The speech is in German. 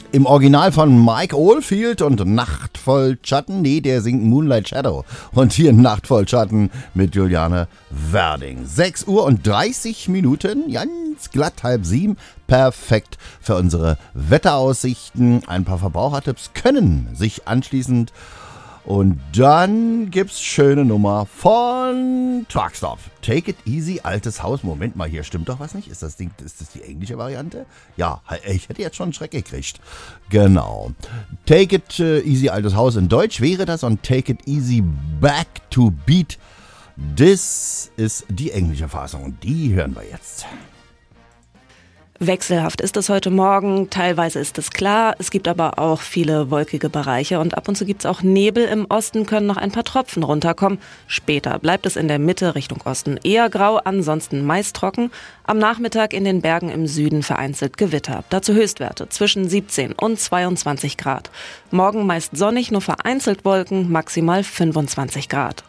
Im Original von Mike Oldfield und Nacht voll Schatten. Nee, der singt Moonlight Shadow. Und hier Nacht voll Schatten mit Juliane Werding. 6 Uhr und 30 Minuten, ganz glatt 6:30. Perfekt für unsere Wetteraussichten. Ein paar Verbrauchertipps können sich anschließend. Und dann gibt's schöne Nummer von Truckstop. Take it easy, altes Haus. Moment mal, hier stimmt doch was nicht. Ist das die englische Variante? Ja, ich hätte jetzt schon einen Schreck gekriegt. Genau. Take it easy, altes Haus. In Deutsch wäre das und Take it easy, back to beat. Das ist die englische Fassung und die hören wir jetzt. Wechselhaft ist es heute Morgen, teilweise ist es klar, es gibt aber auch viele wolkige Bereiche und ab und zu gibt es auch Nebel. Im Osten können noch ein paar Tropfen runterkommen. Später bleibt es in der Mitte Richtung Osten eher grau, ansonsten meist trocken. Am Nachmittag in den Bergen im Süden vereinzelt Gewitter. Dazu Höchstwerte zwischen 17 und 22 Grad. Morgen meist sonnig, nur vereinzelt Wolken, maximal 25 Grad.